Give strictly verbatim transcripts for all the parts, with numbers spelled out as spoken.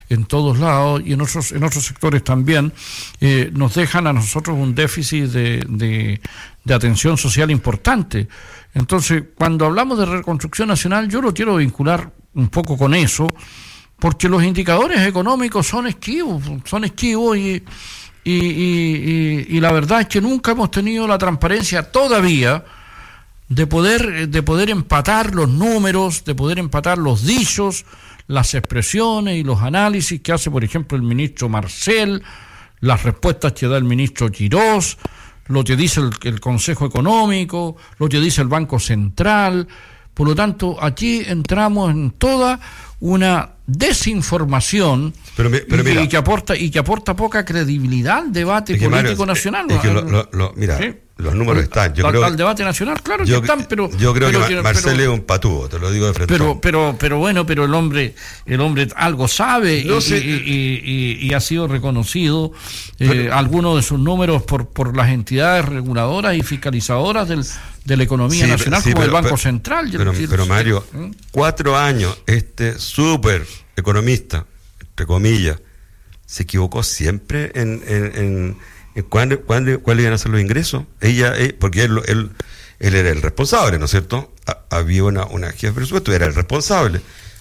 en todos lados y en otros, en otros sectores también, eh, nos dejan a nosotros un déficit de, de, de atención social importante. Entonces, cuando hablamos de reconstrucción nacional, yo lo quiero vincular un poco con eso, porque los indicadores económicos son esquivos, son esquivos y, y, y, y, y la verdad es que nunca hemos tenido la transparencia todavía de poder, de poder empatar los números, de poder empatar los dichos, las expresiones y los análisis que hace, por ejemplo, el ministro Marcel, las respuestas que da el ministro Quirós, lo que dice el, el Consejo Económico, lo que dice el Banco Central. Por lo tanto, aquí entramos en toda una desinformación pero, pero mira, y, y que aporta y que aporta poca credibilidad al debate político Mario, nacional. Es que lo, lo, lo, mira, ¿sí? Los números están. Yo al, creo, al debate nacional, claro yo, que están, pero yo creo pero, que pero, Marcel pero, es un patúo, te lo digo de frente. Pero, pero, pero bueno, pero el hombre, el hombre algo sabe no y, sé, y, y, y, y ha sido reconocido eh, algunos de sus números por, por las entidades reguladoras y fiscalizadoras del, de la economía sí, nacional, sí, como pero, el Banco pero, Central. Pero, pero, pero Mario, ¿eh? cuatro años, este súper economista, entre comillas, se equivocó siempre en, en, en, en cuándo, cuándo, cuáles iban a ser los ingresos. Ella, eh, porque él, él, él era el responsable, ¿no es cierto? Ha, había una, una jefa de presupuesto, era el responsable.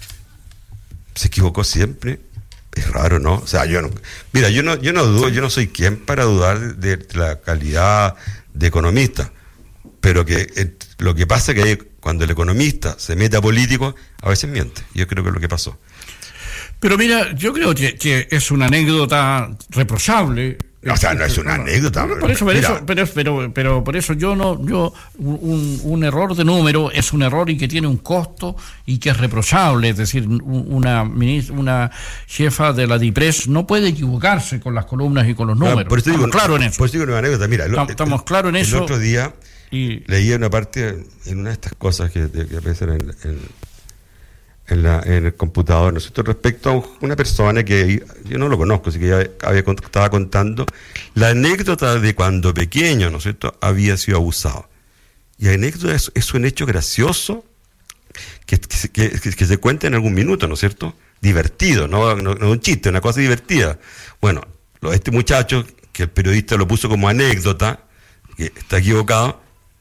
Se equivocó siempre. Es raro, ¿no? O sea, yo no, mira, yo no, yo no dudo, yo no soy quien para dudar de, de la calidad de economista, pero que eh, lo que pasa es que cuando el economista se mete a político, a veces miente. Yo creo que es lo que pasó. Pero mira, yo creo que, que es una anécdota reprochable. O sea, no es una anécdota. No, por eso, por eso, pero, pero, pero por eso yo no, yo un, un error de número es un error y que tiene un costo y que es reprochable. Es decir, una ministra, una jefa de la DIPRES no puede equivocarse con las columnas y con los números. Por eso digo, estamos claros en eso. Por eso digo una anécdota. Mira, estamos, estamos claros en eso. El otro día y... leía una parte en una de estas cosas que, que aparecen en, en En, la, en el computador, ¿no es cierto?, respecto a una persona que yo no lo conozco, así que ya había, estaba contando la anécdota de cuando pequeño, ¿no es cierto?, había sido abusado. Y la anécdota es, es un hecho gracioso que, que, que, que se cuenta en algún minuto, ¿no es cierto?, divertido, no, no, no un chiste, una cosa divertida. Bueno, lo, este muchacho, que el periodista lo puso como anécdota, que está equivocado,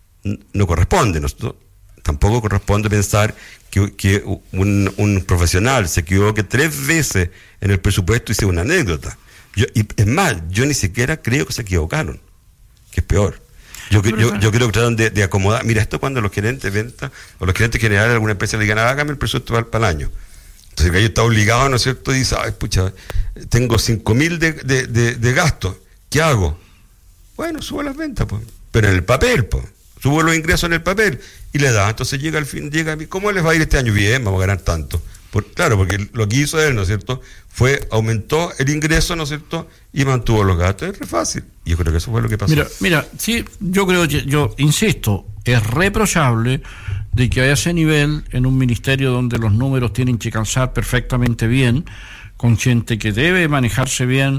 no corresponde, ¿no es cierto? Tampoco corresponde pensar que, que un, un profesional se equivoque tres veces en el presupuesto y sea una anécdota. Yo, y es más, yo ni siquiera creo que se equivocaron, que es peor. Yo, yo, yo, yo creo que tratan de, de acomodar. Mira, esto cuando los gerentes de venta o los gerentes generales de alguna empresa le digan, hágame el presupuesto para, para el año. Entonces el gallo está obligado, ¿no es cierto? Y dice, ay, pucha, tengo cinco mil de, de, de, de gastos, ¿qué hago? Bueno, subo las ventas, pues. Pero en el papel, pues. Subo los ingresos en el papel y le da. Entonces llega al fin, llega a mí, ¿cómo les va a ir este año? Bien, vamos a ganar tanto. Por, claro, porque lo que hizo él, ¿no es cierto?, fue, aumentó el ingreso, ¿no es cierto?, y mantuvo los gastos. Es re fácil. Y yo creo que eso fue lo que pasó. Mira, mira, sí, yo creo que, yo insisto, es reprochable de que a ese nivel, en un ministerio donde los números tienen que calzar perfectamente bien, con gente que debe manejarse bien.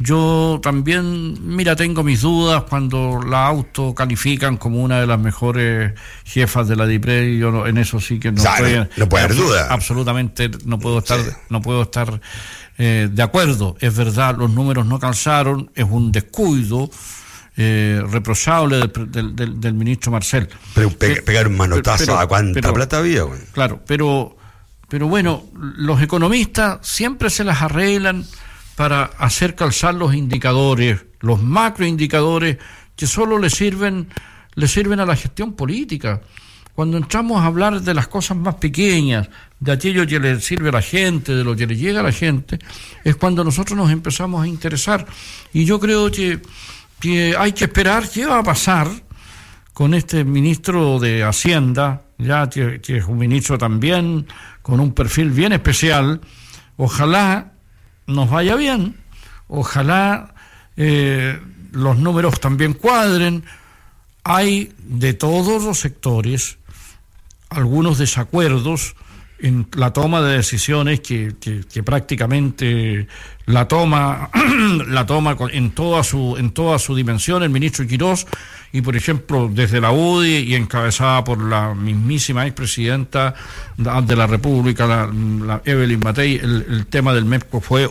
Yo también, mira, tengo mis dudas cuando la autocalifican como una de las mejores jefas de la DIPRES, y yo no, en eso sí que no, o sea, estoy, no, no puede haber duda. Absolutamente no puedo estar, sí. no puedo estar eh, de acuerdo. Es verdad, los números no calzaron, es un descuido eh, reprochable del, del, del, del ministro Marcel. Pero pe- pegar un manotazo pero, pero, a cuánta pero, plata había, güey. Claro, pero Pero bueno, los economistas siempre se las arreglan para hacer calzar los indicadores, los macroindicadores que solo le sirven, le sirven a la gestión política. Cuando entramos a hablar de las cosas más pequeñas, de aquello que le sirve a la gente, de lo que le llega a la gente, es cuando nosotros nos empezamos a interesar. Y yo creo que, que hay que esperar qué va a pasar con este ministro de Hacienda, ya que, que es un ministro también con un perfil bien especial. Ojalá nos vaya bien, ojalá eh, los números también cuadren. Hay de todos los sectores algunos desacuerdos en la toma de decisiones que, que, que prácticamente la toma la toma en toda su en toda su dimensión el ministro Quirós, y por ejemplo desde la U D I y encabezada por la mismísima expresidenta de la República, la, la Evelyn Matei, el, el tema del MEPCO fue